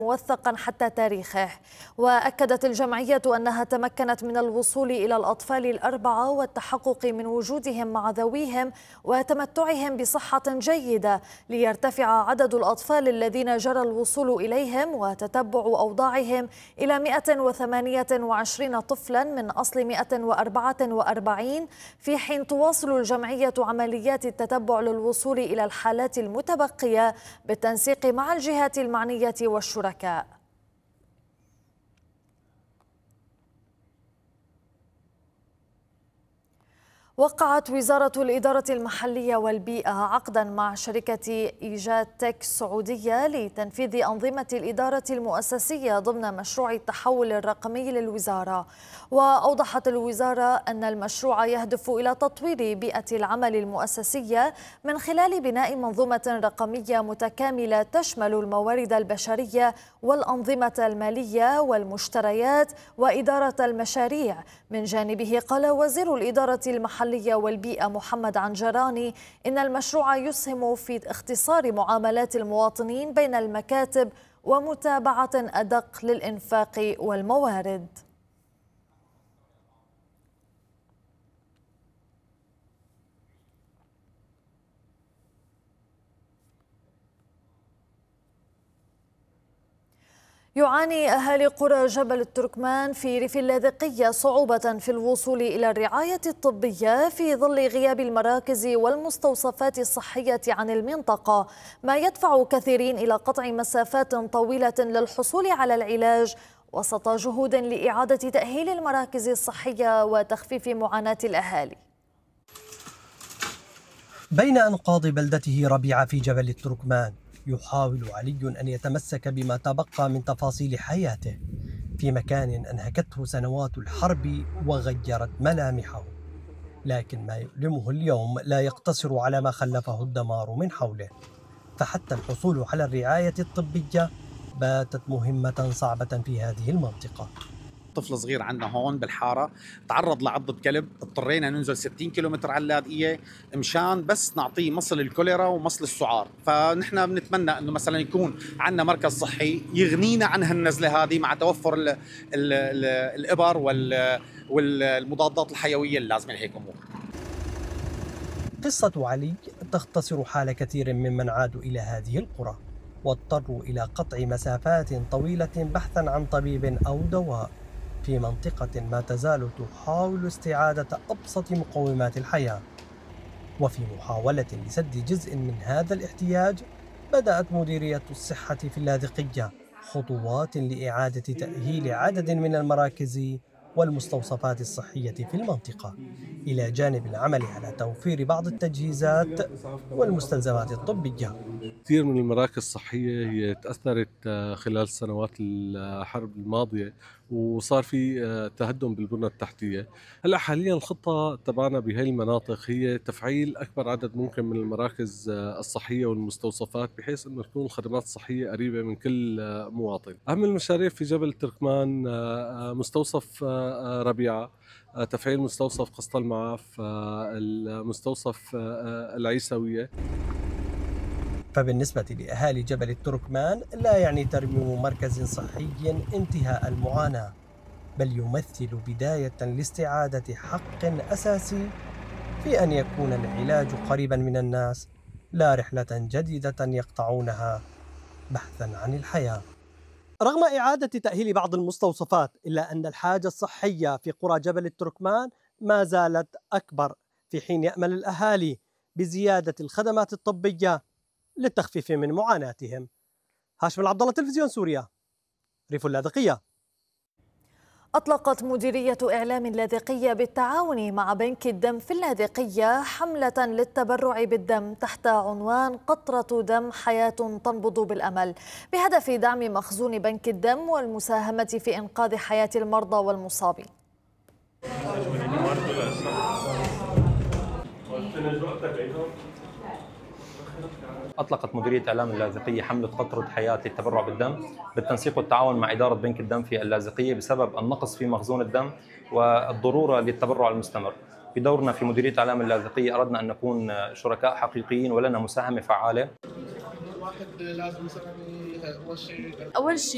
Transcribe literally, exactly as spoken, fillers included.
موثقا حتى تاريخه. وأكدت الجمعية أنها تمكنت من الوصول إلى الأطفال الأربعة والتحقق من وجودهم مع ذويهم وتمتعهم بصحة جيدة، ليرتفع عدد الأطفال الذين جرى الوصول إليهم وتتبع أوضاعهم إلى مئة وثمانية وعشرين طفلا من أصل مئة وأربعة وأربعين، في حين تواصل الجمعية عمليات التتبع للوصول إلى الحالات المتبقية بالتنسيق مع الجهات المعنية والشركاء. وقعت وزارة الإدارة المحلية والبيئة عقدا مع شركة إيجاد تك السعودية لتنفيذ أنظمة الإدارة المؤسسية ضمن مشروع التحول الرقمي للوزارة. وأوضحت الوزارة أن المشروع يهدف إلى تطوير بيئة العمل المؤسسية من خلال بناء منظومة رقمية متكاملة تشمل الموارد البشرية والأنظمة المالية والمشتريات وإدارة المشاريع. من جانبه قال وزير الإدارة المحلية والبيئة محمد عنجراني إن المشروع يسهم في اختصار معاملات المواطنين بين المكاتب ومتابعة أدق للإنفاق والموارد. يعاني أهالي قرى جبل التركمان في ريف اللاذقية صعوبة في الوصول إلى الرعاية الطبية في ظل غياب المراكز والمستوصفات الصحية عن المنطقة، ما يدفع كثيرين إلى قطع مسافات طويلة للحصول على العلاج وسط جهود لإعادة تأهيل المراكز الصحية وتخفيف معاناة الأهالي. بين أنقاض بلدته ربيعة في جبل التركمان يحاول علي أن يتمسك بما تبقى من تفاصيل حياته في مكان أنهكته سنوات الحرب وغيرت ملامحه، لكن ما يؤلمه اليوم لا يقتصر على ما خلفه الدمار من حوله، فحتى الحصول على الرعاية الطبية باتت مهمة صعبة في هذه المنطقة. طفل صغير عندنا هون بالحاره تعرض لعضة كلب، اضطرينا ننزل ستين كيلومتر على اللاذقية مشان بس نعطيه مصل الكوليرا ومصل السعار. فنحن بنتمنى انه مثلا يكون عندنا مركز صحي يغنينا عن هالنزله هذه مع توفر ال ال ال الابر والمضادات الحيويه اللازمه لهيك امور. قصة علي تختصر حال كثير ممن عادوا إلى هذه القرى واضطروا إلى قطع مسافات طويلة بحثا عن طبيب أو دواء في منطقة ما تزال تحاول استعادة أبسط مقومات الحياة. وفي محاولة لسد جزء من هذا الاحتياج بدأت مديرية الصحة في اللاذقية خطوات لإعادة تأهيل عدد من المراكز والمستوصفات الصحية في المنطقة، إلى جانب العمل على توفير بعض التجهيزات والمستلزمات الطبية. كثير من المراكز الصحية هي تأثرت خلال سنوات الحرب الماضية وصار في تهدم بالبنى التحتية. هلا حاليا الخطة تبعنا بهي المناطق هي تفعيل أكبر عدد ممكن من المراكز الصحية والمستوصفات بحيث أنه تكون الخدمات الصحية قريبة من كل مواطن. أهم المشاريع في جبل التركمان مستوصف ربيعة، تفعيل مستوصف قسط المعاف، المستوصف العيسوية. فبالنسبة لأهالي جبل التركمان لا يعني ترميم مركز صحي انتهاء المعاناة، بل يمثل بداية لاستعادة حق أساسي في أن يكون العلاج قريبا من الناس، لا رحلة جديدة يقطعونها بحثا عن الحياة. رغم إعادة تأهيل بعض المستوصفات إلا أن الحاجة الصحية في قرى جبل التركمان ما زالت أكبر، في حين يأمل الأهالي بزيادة الخدمات الطبية للتخفيف من معاناتهم. هاشم العبد الله، تلفزيون سوريا، ريف اللاذقية. أطلقت مديرية إعلام اللاذقية بالتعاون مع بنك الدم في اللاذقية حملة للتبرع بالدم تحت عنوان قطرة دم حياة تنبض بالأمل، بهدف دعم مخزون بنك الدم والمساهمة في إنقاذ حياة المرضى والمصابين. أطلقت مديرية إعلام اللاذقية حملة قطرة حياة للتبرع بالدم بالتنسيق والتعاون مع إدارة بنك الدم في اللاذقية بسبب النقص في مخزون الدم والضرورة للتبرع المستمر. بدورنا في مديرية إعلام اللاذقية أردنا أن نكون شركاء حقيقيين ولنا مساهمة فعالة. الواحد لازم أول شيء